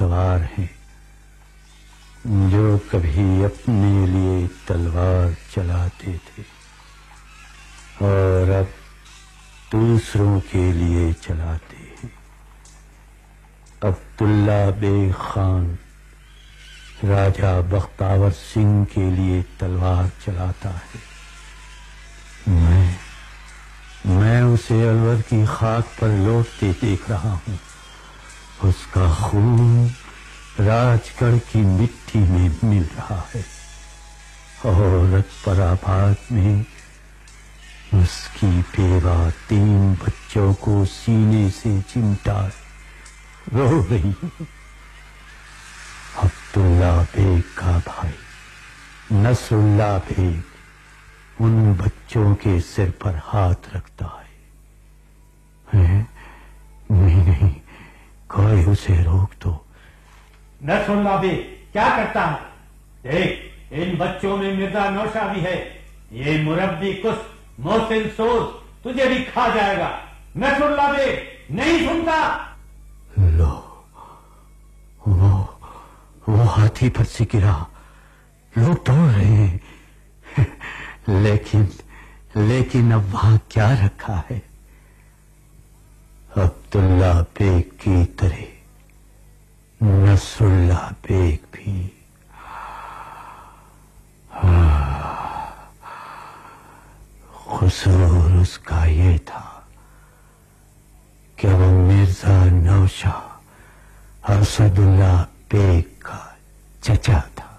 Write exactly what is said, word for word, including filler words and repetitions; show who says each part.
Speaker 1: سوار ہیں جو کبھی اپنے لیے تلوار چلاتے تھے اور اب دوسروں کے لیے چلاتے ہیں۔ عبداللہ بیگ خان راجہ بختاور سنگھ کے لیے تلوار چلاتا ہے، میں میں اسے الور کی خاک پر لوٹتے دیکھ رہا ہوں۔ اس کا خون راج گڑھ کی مٹی میں مل رہا ہے اور اکبر آباد میں اس کی بیوہ تین بچوں کو سینے سے چمٹا رو رہی ہے۔ عبداللہ بیگ کا بھائی نصر اللہ بیگ ان بچوں کے سر پر ہاتھ رکھتا ہے۔ نہیں نہیں، کوئی اسے روک دو۔
Speaker 2: نصر اللہ بیگ کیا کرتا ہے؟ دیکھ، ان بچوں میں مرزا نوشا بھی ہے، یہ مربی کس محسن سوز تجھے بھی کھا جائے گا۔ نصر اللہ بیگ نہیں سنتا؟
Speaker 1: لو، وہ وہ ہاتھی پر سے گرا، لوگ دوڑ رہے ہیں، لیکن لیکن اب وہاں کیا رکھا ہے؟ عبداللہ بیگ کی طرح نصر اللہ بیگ بھی۔ قصور اس کا یہ تھا کہ وہ مرزا نوشا اسد اللہ بیگ کا چچا تھا۔